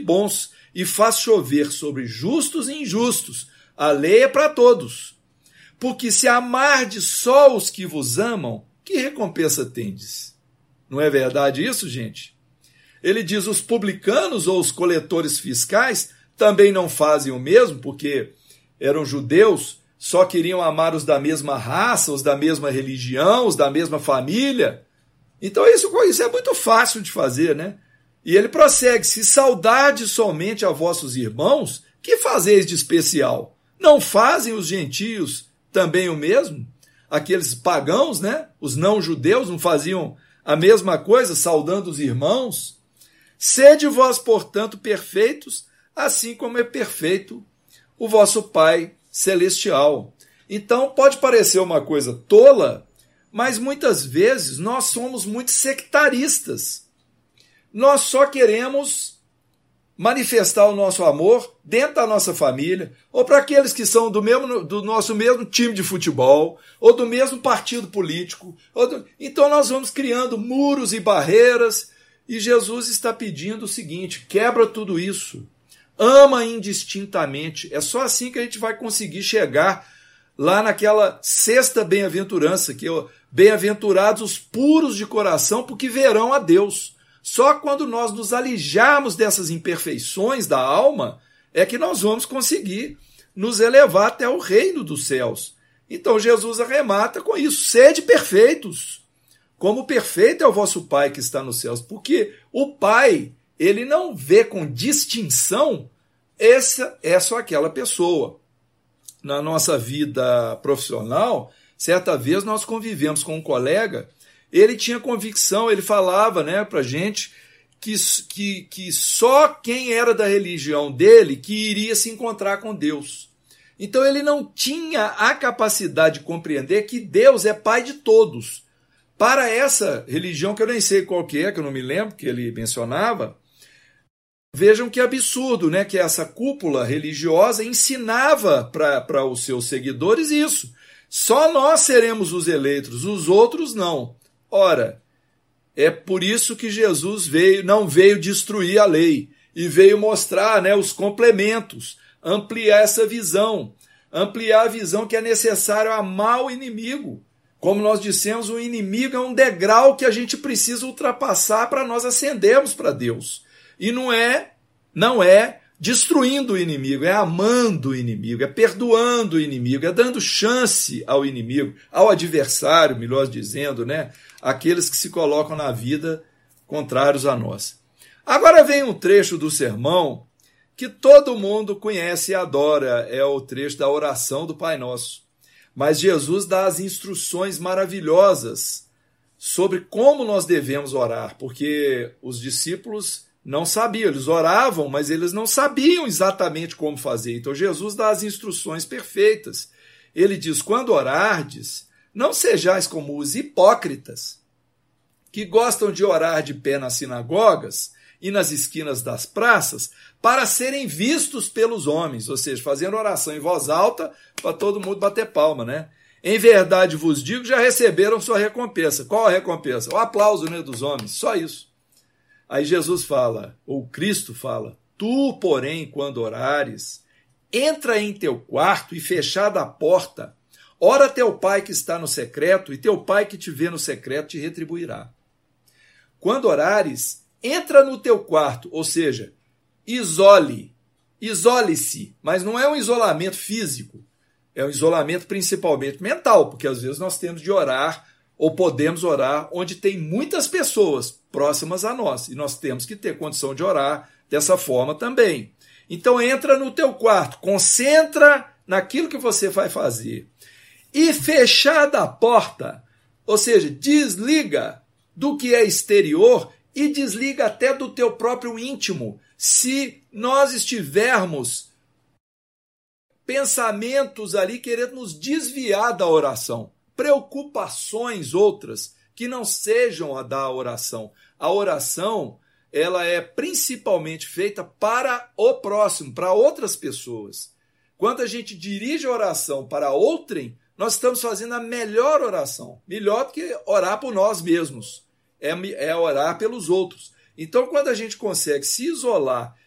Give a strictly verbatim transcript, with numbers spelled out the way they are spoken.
bons e faz chover sobre justos e injustos. A lei é para todos. Porque se amardes só os que vos amam, que recompensa tendes? Não é verdade isso, gente? Ele diz, os publicanos ou os coletores fiscais também não fazem o mesmo, porque eram judeus, só queriam amar os da mesma raça, os da mesma religião, os da mesma família. Então isso, isso é muito fácil de fazer, né? E ele prossegue, se saudade somente a vossos irmãos, que fazeis de especial? Não fazem os gentios também o mesmo? Aqueles pagãos, né? Os não-judeus não faziam a mesma coisa, saudando os irmãos? Sede vós, portanto, perfeitos, assim como é perfeito o vosso Pai Celestial. Então, pode parecer uma coisa tola, mas muitas vezes nós somos muito sectaristas. Nós só queremos manifestar o nosso amor dentro da nossa família, ou para aqueles que são do, mesmo, do nosso mesmo time de futebol, ou do mesmo partido político. Ou do... Então nós vamos criando muros e barreiras, e Jesus está pedindo o seguinte, quebra tudo isso, ama indistintamente. É só assim que a gente vai conseguir chegar lá naquela sexta bem-aventurança, que é bem-aventurados os puros de coração, porque verão a Deus. Só quando nós nos alijarmos dessas imperfeições da alma é que nós vamos conseguir nos elevar até o reino dos céus. Então Jesus arremata com isso, sede perfeitos, como perfeito é o vosso Pai que está nos céus. Porque o Pai, ele não vê com distinção essa, essa ou aquela pessoa. Na nossa vida profissional, certa vez nós convivemos com um colega, ele tinha convicção, ele falava, né, para a gente que, que, que só quem era da religião dele que iria se encontrar com Deus. Então ele não tinha a capacidade de compreender que Deus é Pai de todos. Para essa religião, que eu nem sei qual que é, que eu não me lembro, que ele mencionava, vejam que absurdo, né, que essa cúpula religiosa ensinava para os seus seguidores isso. Só nós seremos os eleitos, os outros não. Ora, é por isso que Jesus veio, não veio destruir a lei, e veio mostrar, né, os complementos, ampliar essa visão, ampliar a visão que é necessário amar o inimigo. Como nós dissemos, o inimigo é um degrau que a gente precisa ultrapassar para nós ascendermos para Deus. E não é, não é destruindo o inimigo, é amando o inimigo, é perdoando o inimigo, é dando chance ao inimigo, ao adversário, melhor dizendo, né? Aqueles que se colocam na vida contrários a nós. Agora vem um trecho do sermão que todo mundo conhece e adora, é o trecho da oração do Pai Nosso. Mas Jesus dá as instruções maravilhosas sobre como nós devemos orar, porque os discípulos não sabiam, eles oravam, mas eles não sabiam exatamente como fazer. Então Jesus dá as instruções perfeitas. Ele diz, quando orardes, não sejais como os hipócritas, que gostam de orar de pé nas sinagogas e nas esquinas das praças, para serem vistos pelos homens, ou seja, fazendo oração em voz alta para todo mundo bater palma, né? Em verdade vos digo, já receberam sua recompensa. Qual a recompensa? O aplauso, né, dos homens, só isso. Aí Jesus fala, ou Cristo fala, tu, porém, quando orares, entra em teu quarto e fechada a porta, ora teu pai que está no secreto, e teu pai que te vê no secreto te retribuirá. Quando orares, entra no teu quarto, ou seja, isole, isole-se, mas não é um isolamento físico, é um isolamento principalmente mental, porque às vezes nós temos de orar, ou podemos orar, onde tem muitas pessoas próximas a nós, e nós temos que ter condição de orar dessa forma também. Então entra no teu quarto, concentra naquilo que você vai fazer, e fechada a porta, ou seja, desliga do que é exterior e desliga até do teu próprio íntimo. Se nós estivermos pensamentos ali querendo nos desviar da oração, preocupações outras que não sejam a da oração. A oração, ela é principalmente feita para o próximo, para outras pessoas. Quando a gente dirige a oração para outrem, nós estamos fazendo a melhor oração, melhor do que orar por nós mesmos, é, é orar pelos outros. Então, quando a gente consegue se isolar